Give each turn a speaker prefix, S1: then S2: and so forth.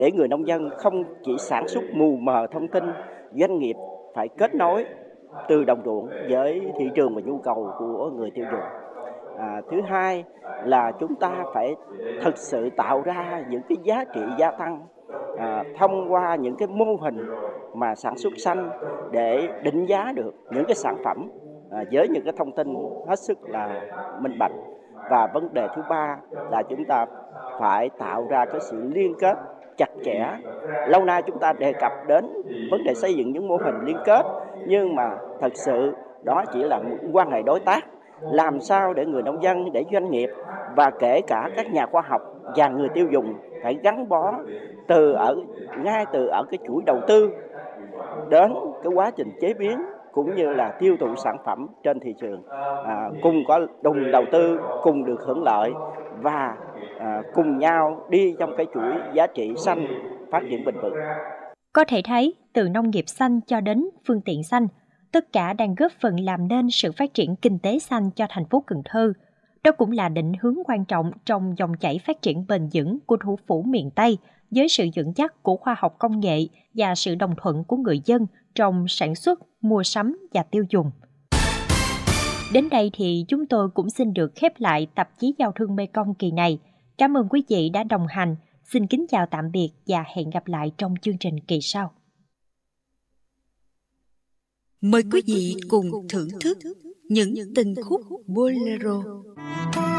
S1: để người nông dân không chỉ sản xuất mù mờ thông tin, doanh nghiệp phải kết nối từ đồng ruộng với thị trường và nhu cầu của người tiêu dùng. Thứ hai là chúng ta phải thực sự tạo ra những cái giá trị gia tăng thông qua những cái mô hình mà sản xuất xanh để định giá được những cái sản phẩm với những cái thông tin hết sức là minh bạch. Và vấn đề thứ ba là chúng ta phải tạo ra cái sự liên kết chặt chẽ. Lâu nay chúng ta đề cập đến vấn đề xây dựng những mô hình liên kết, nhưng mà thật sự đó chỉ là một quan hệ đối tác. Làm sao để người nông dân, để doanh nghiệp và kể cả các nhà khoa học và người tiêu dùng phải gắn bó ngay từ ở cái chuỗi đầu tư đến cái quá trình chế biến cũng như là tiêu thụ sản phẩm trên thị trường, cùng có đồng đầu tư, cùng được hưởng lợi và cùng nhau đi trong cái chuỗi giá trị xanh phát triển bền vững.
S2: Có thể thấy, từ nông nghiệp xanh cho đến phương tiện xanh, tất cả đang góp phần làm nên sự phát triển kinh tế xanh cho thành phố Cần Thơ. Đó cũng là định hướng quan trọng trong dòng chảy phát triển bền vững của thủ phủ miền Tây, với sự dẫn dắt của khoa học công nghệ và sự đồng thuận của người dân trong sản xuất, mua sắm và tiêu dùng. Đến đây thì chúng tôi cũng xin được khép lại tạp chí Giao thương Mekong kỳ này. Cảm ơn quý vị đã đồng hành. Xin kính chào tạm biệt và hẹn gặp lại trong chương trình kỳ sau.
S3: Mời quý vị cùng thưởng thức những tình khúc bolero.